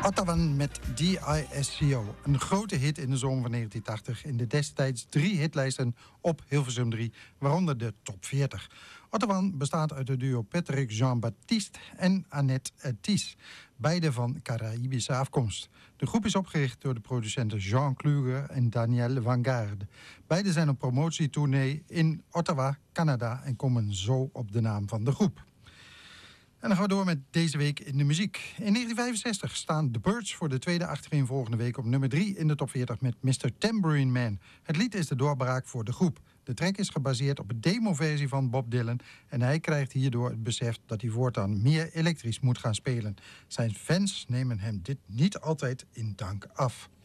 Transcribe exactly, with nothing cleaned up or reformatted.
Ottawa met D I S C O. Een grote hit in de zomer van negentien tachtig. In de destijds drie hitlijsten op Hilversum drie, waaronder de top veertig. Ottawa bestaat uit het duo Patrick Jean-Baptiste en Annette Thies. Beide van Caraïbische afkomst. De groep is opgericht door de producenten Jean Kluger en Daniel Vanguard. Beide zijn op promotietournee in Ottawa, Canada en komen zo op de naam van de groep. En dan gaan we door met deze week in de muziek. In negentien vijfenzestig staan The Byrds voor de tweede achtereenvolgende week op nummer drie in de top veertig met mister Tambourine Man. Het lied is de doorbraak voor de groep. De track is gebaseerd op een demoversie van Bob Dylan en hij krijgt hierdoor het besef dat hij voortaan meer elektrisch moet gaan spelen. Zijn fans nemen hem dit niet altijd in dank af.